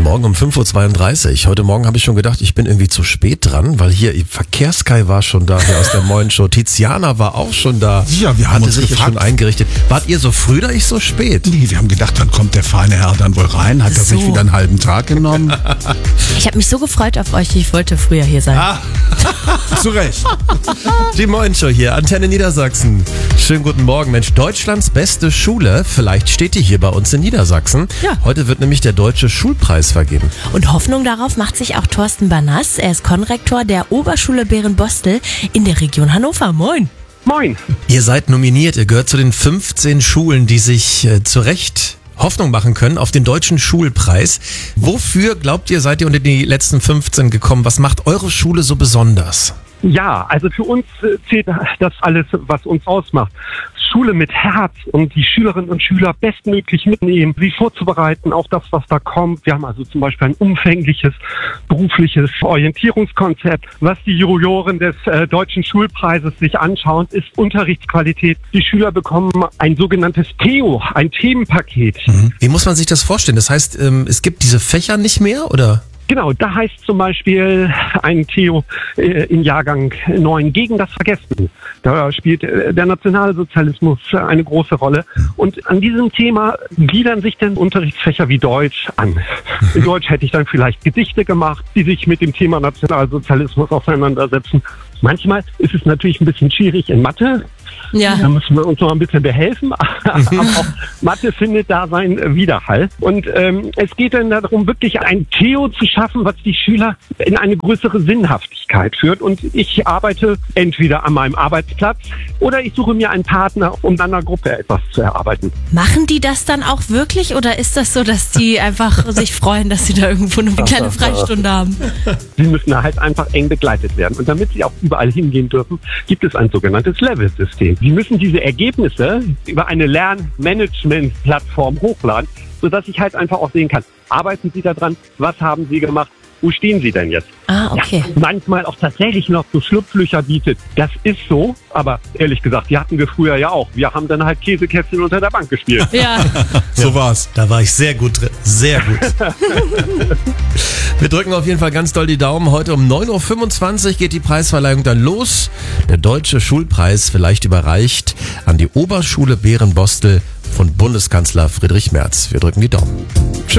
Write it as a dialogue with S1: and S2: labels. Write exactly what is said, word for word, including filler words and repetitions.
S1: Morgen um fünf Uhr zweiunddreißig. Heute Morgen habe ich schon gedacht, ich bin irgendwie zu spät dran, weil hier Verkehrssky war schon da, hier aus der Moin Show. Tiziana war auch schon da.
S2: Ja, wir haben
S1: Hatte
S2: uns
S1: sich
S2: gefragt,
S1: schon eingerichtet. Wart ihr so früh oder ich so spät?
S2: Nee, wir haben gedacht, wann kommt der feine Herr dann wohl rein? Hat er
S3: So.
S2: sich wieder einen halben Tag genommen?
S3: Ich habe mich so gefreut auf euch, ich wollte früher hier sein.
S1: Ah,
S2: Zu Recht.
S1: die Moin Show hier, Antenne Niedersachsen. Schönen guten Morgen, Mensch. Deutschlands beste Schule, vielleicht steht die hier bei uns in Niedersachsen.
S3: Ja.
S1: Heute wird nämlich der Deutsche Schulpreis vergeben.
S3: Und Hoffnung darauf macht sich auch Thorsten Banass. Er ist Konrektor der Oberschule Bärenbostel in der Region Hannover. Moin.
S4: Moin.
S1: Ihr seid nominiert, ihr gehört zu den fünfzehn Schulen, die sich äh, zu Recht Hoffnung machen können auf den Deutschen Schulpreis. Wofür, glaubt ihr, seid ihr unter die letzten fünfzehn gekommen? Was macht eure Schule so besonders?
S4: Ja, also für uns äh, zählt das alles, was uns ausmacht. Schule mit Herz und die Schülerinnen und Schüler bestmöglich mitnehmen, sie vorzubereiten auf das, was da kommt. Wir haben also zum Beispiel ein umfängliches berufliches Orientierungskonzept. Was die Juroren des äh, Deutschen Schulpreises sich anschauen, ist Unterrichtsqualität. Die Schüler bekommen ein sogenanntes T E O, ein Themenpaket.
S1: Mhm. Wie muss man sich das vorstellen? Das heißt, ähm, es gibt diese Fächer nicht mehr, oder?
S4: Genau, da heißt zum Beispiel ein Theo äh, in Jahrgang neun gegen das Vergessen. Da spielt äh, der Nationalsozialismus eine große Rolle. Und an diesem Thema gliedern sich dann Unterrichtsfächer wie Deutsch an. In Deutsch hätte ich dann vielleicht Gedichte gemacht, die sich mit dem Thema Nationalsozialismus auseinandersetzen. Manchmal ist es natürlich ein bisschen schwierig in Mathe.
S3: Ja.
S4: Da müssen wir uns noch ein bisschen behelfen, aber auch Mathe findet da seinen Widerhall. Und ähm, es geht dann darum, wirklich ein Theo zu schaffen, was die Schüler in eine größere Sinnhaftigkeit führt. Und ich arbeite entweder an meinem Arbeitsplatz oder ich suche mir einen Partner, um dann einer Gruppe etwas zu erarbeiten.
S3: Machen die das dann auch wirklich oder ist das so, dass die einfach sich freuen, dass sie da irgendwo eine kleine Freistunde haben?
S4: Sie müssen da halt einfach eng begleitet werden. Und damit sie auch überall hingehen dürfen, gibt es ein sogenanntes Level-System. Sie müssen diese Ergebnisse über eine Lernmanagement-Plattform hochladen, sodass ich halt einfach auch sehen kann, arbeiten Sie daran, was haben Sie gemacht, wo stehen Sie denn jetzt?
S3: Ah, okay.
S4: Ja, manchmal auch tatsächlich noch so Schlupflöcher bietet. Das ist so, aber ehrlich gesagt, die hatten wir früher ja auch. Wir haben dann halt Käsekästchen unter der Bank gespielt.
S3: Ja.
S2: So war's.
S1: Da war ich sehr gut drin. Sehr gut. Wir drücken auf jeden Fall ganz doll die Daumen. Heute um neun Uhr fünfundzwanzig geht die Preisverleihung dann los. Der Deutsche Schulpreis vielleicht überreicht an die Oberschule Bärenbostel von Bundeskanzler Friedrich Merz. Wir drücken die Daumen.